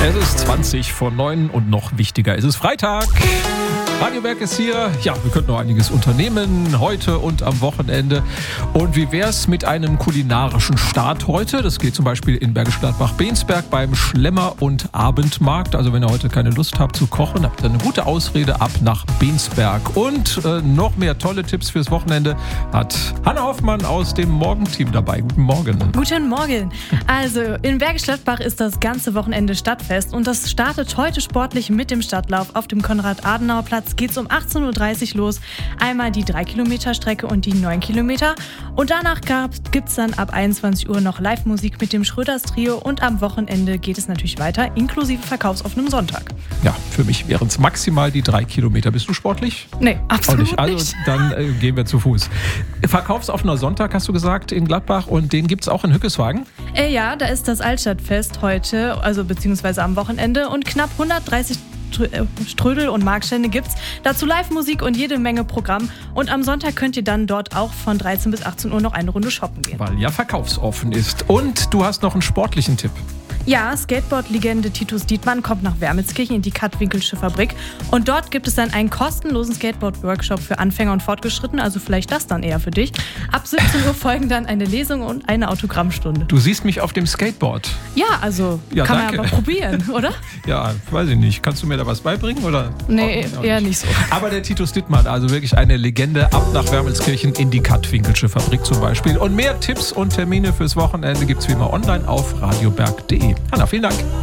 Es ist 20 vor 9 und noch wichtiger, es ist Freitag. Radio Berg ist hier. Ja, wir könnten noch einiges unternehmen, heute und am Wochenende. Und wie wär's mit einem kulinarischen Start heute? Das geht zum Beispiel in Bergisch Gladbach-Bensberg beim Schlemmer- und Abendmarkt. Also wenn ihr heute keine Lust habt zu kochen, habt ihr eine gute Ausrede, ab nach Bensberg. Und noch mehr tolle Tipps fürs Wochenende hat Hanna Hoffmann aus dem Morgenteam dabei. Guten Morgen. Guten Morgen. Also in Bergisch Gladbach ist das ganze Wochenende Stadtfest und das startet heute sportlich mit dem Stadtlauf. Auf dem Konrad-Adenauer-Platz geht's um 18.30 Uhr los. Einmal die 3-Kilometer-Strecke und die 9 Kilometer. Und danach gibt's dann ab 21 Uhr noch Live-Musik mit dem Schröders-Trio. Und am Wochenende geht es natürlich weiter, inklusive verkaufsoffenem Sonntag. Ja, für mich wären es maximal die 3 Kilometer. Bist du sportlich? Nee, absolut nicht. Also dann gehen wir zu Fuß. Verkaufsoffener Sonntag, hast du gesagt, in Gladbach. Und den gibt's auch in Hückeswagen? Ja, da ist das Altstadtfest heute, also beziehungsweise am Wochenende. Und knapp 130 Strödel und Marktstände gibt's. Dazu Live-Musik und jede Menge Programm. Und am Sonntag könnt ihr dann dort auch von 13 bis 18 Uhr noch eine Runde shoppen gehen. Weil ja verkaufsoffen ist. Und du hast noch einen sportlichen Tipp. Ja, Skateboard-Legende Titus Dietmann kommt nach Wermelskirchen in die Kattwinkelsche Fabrik. Und dort gibt es dann einen kostenlosen Skateboard-Workshop für Anfänger und Fortgeschrittene. Also vielleicht das dann eher für dich. Ab 17 Uhr folgen dann eine Lesung und eine Autogrammstunde. Du siehst mich auf dem Skateboard. Ja, also ja, kann danke. man aber probieren, oder? Ja, weiß ich nicht. Kannst du mir da was beibringen? Oder? Nee, eher nicht so. Aber der Titus Dietmann, also wirklich eine Legende. Ab nach Wermelskirchen in die Kattwinkelsche Fabrik zum Beispiel. Und mehr Tipps und Termine fürs Wochenende gibt's wie immer online auf radioberg.de. Hanna, vielen Dank.